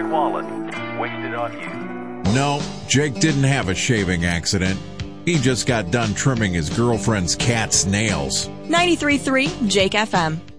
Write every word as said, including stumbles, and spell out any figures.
quality wasted on you. No, Jake didn't have a shaving accident. He just got done trimming his girlfriend's cat's nails. ninety-three point three Jake F M.